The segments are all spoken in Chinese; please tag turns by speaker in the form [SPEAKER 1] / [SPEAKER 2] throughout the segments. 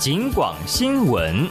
[SPEAKER 1] 警广新闻。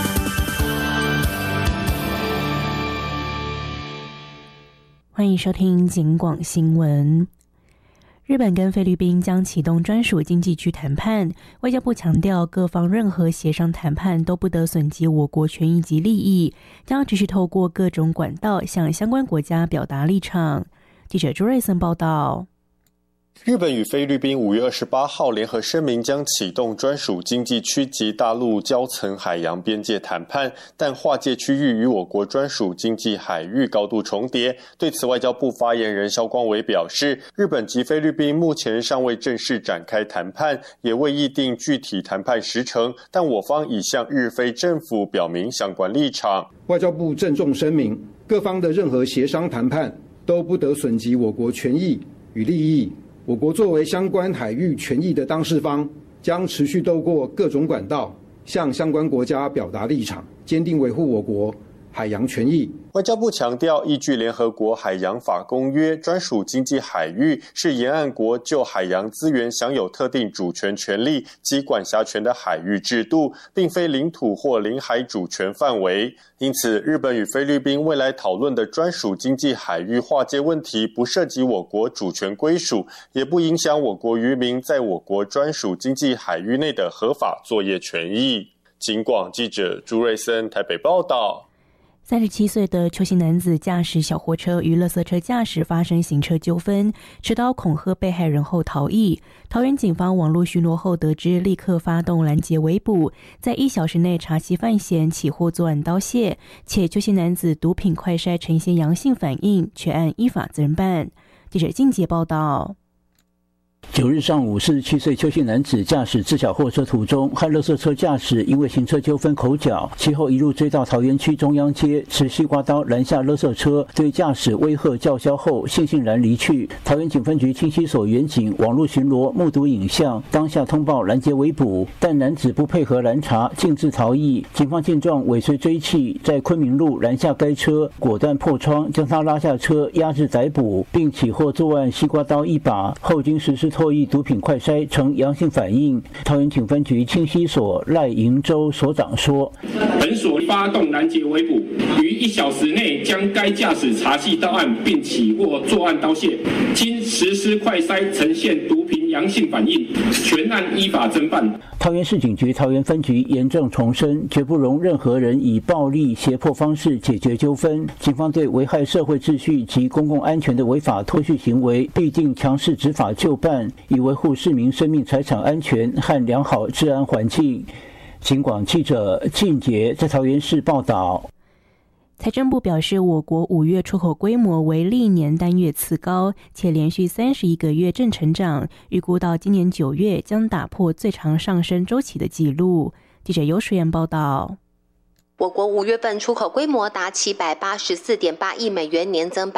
[SPEAKER 2] 欢迎收听警广新闻。日本跟菲律宾将启动专属经济区谈判，外交部强调，各方任何协商谈判都不得损及我国权益及利益，将持续透过各种管道向相关国家表达立场。记者朱瑞森报道。
[SPEAKER 3] 日本与菲律宾5月28号联合声明，将启动专属经济区及大陆交层海洋边界谈判，但划界区域与我国专属经济海域高度重叠。对此，外交部发言人萧光伟表示，日本及菲律宾目前尚未正式展开谈判，也未议定具体谈判时程，但我方已向日菲政府表明相关立场。
[SPEAKER 4] 外交部郑重声明，各方的任何协商谈判都不得损及我国权益与利益。我国作为相关海域权益的当事方，将持续透过各种管道向相关国家表达立场，坚定维护我国海洋权益。
[SPEAKER 3] 外交部强调，依据联合国海洋法公约，专属经济海域是沿岸国就海洋资源享有特定主权权利及管辖权的海域制度，并非领土或领海主权范围。因此，日本与菲律宾未来讨论的专属经济海域划界问题，不涉及我国主权归属，也不影响我国渔民在我国专属经济海域内的合法作业权益。警广记者朱瑞森台北报道。
[SPEAKER 2] 37岁的邱姓男子驾驶小货车与垃圾车驾驶发生行车纠纷，持刀恐吓被害人后逃逸。桃园警方网络巡逻后得知，立刻发动拦截围捕，在1小时内查悉犯嫌，起获作案刀械，且邱姓男子毒品快筛呈现阳性反应，全案依法责任办。记者静杰报道。
[SPEAKER 5] 9日上午，47岁邱姓男子驾驶自小货车途中和垃圾车驾驶因为行车纠纷口角，其后一路追到桃园区中央街，持西瓜刀拦下垃圾车，对驾驶威吓叫嚣后悻然离去。桃园警分局清溪所员警网络巡逻目睹影像，当下通报拦截围捕，但男子不配合拦查，径自逃逸。警方见状尾随追弃，在昆明路拦下该车，果断破窗将他拉下车，押至逮捕，并起获作案西瓜刀1把，后经实施唾液毒品快筛呈阳性反应。桃园警分局清溪所赖营洲所长说，
[SPEAKER 6] 本所发动拦截围捕，于1小时内将该驾驶查缉到案，并起获作案刀械，经实施快筛呈现毒品阳性反应，全案依法侦办。
[SPEAKER 5] 桃园市警局桃园分局严正重申，绝不容任何人以暴力胁迫方式解决纠纷。警方对危害社会秩序及公共安全的违法脱序行为，必定强势执法就办，以维护市民生命财产安全和良好治安环境。警广记者靳杰在桃园市报道。
[SPEAKER 2] 财政部表示，我国5月出口规模为历年单月次高，且连续31个月正成长，预估到今年9月将打破最长上升周期的纪录。记者尤淑燕报道。
[SPEAKER 7] 我国5月份出口规模达784.8亿美元，年增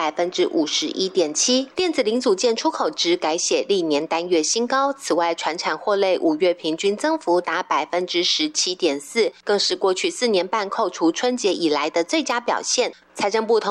[SPEAKER 7] 51.7%。电子零组件出口值改写历年单月新高。此外，传产货类5月平均增幅达17.4%，更是过去4年半扣除春节以来的最佳表现。财政部